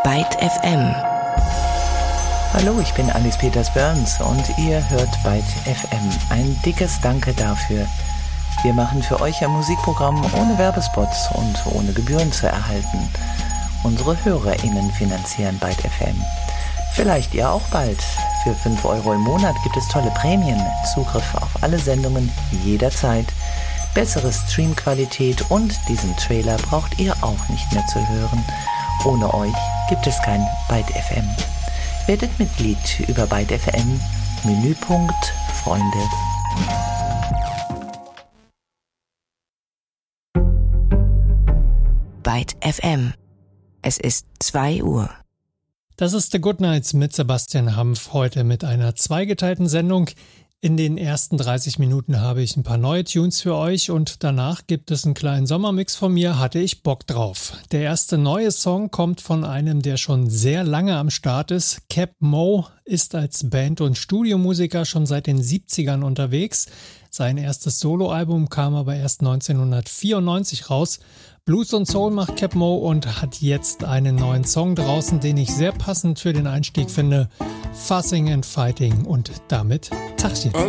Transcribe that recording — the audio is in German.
Byte FM. Hallo, ich bin Alice Peters-Burns und ihr hört Byte FM. Ein dickes Danke dafür. Wir machen für euch ein Musikprogramm ohne Werbespots und ohne Gebühren zu erhalten. Unsere HörerInnen finanzieren Byte FM. Vielleicht ihr auch bald. Für 5 € im Monat gibt es tolle Prämien, Zugriff auf alle Sendungen jederzeit, bessere Streamqualität und diesen Trailer braucht ihr auch nicht mehr zu hören. Ohne euch gibt es kein Byte FM. Werdet Mitglied über Byte FM, Menüpunkt Freunde. Byte FM. Es ist 2 Uhr. Das ist The Good Nights mit Sebastian Hampf, heute mit einer zweigeteilten Sendung. In den ersten 30 Minuten habe ich ein paar neue Tunes für euch und danach gibt es einen kleinen Sommermix von mir, hatte ich Bock drauf. Der erste neue Song kommt von einem, der schon sehr lange am Start ist. Cap Mo ist als Band- und Studiomusiker schon seit den 70ern unterwegs. Sein erstes Soloalbum kam aber erst 1994 raus. Blues und Soul macht Cap Mo und hat jetzt einen neuen Song draußen, den ich sehr passend für den Einstieg finde. Fussing and Fighting und damit Tachchen.